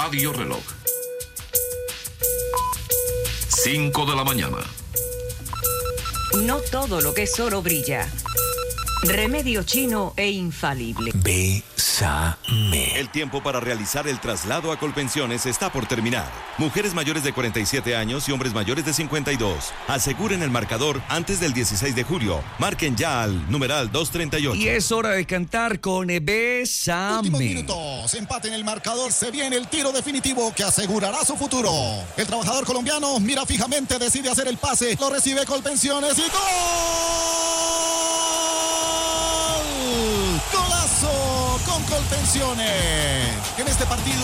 Radio Reloj. 5 de la mañana. No todo lo que es oro brilla. Remedio chino e infalible. Bésame. El tiempo para realizar el traslado a Colpensiones está por terminar. Mujeres mayores de 47 años y hombres mayores de 52. Aseguren el marcador antes del 16 de julio. Marquen ya al numeral 238. Y es hora de cantar con Bésame. Últimos minutos, empate en el marcador, se viene el tiro definitivo que asegurará su futuro. El trabajador colombiano mira fijamente, decide hacer el pase, lo recibe Colpensiones y ¡gol! ¡Golazo con Colpensiones! En este partido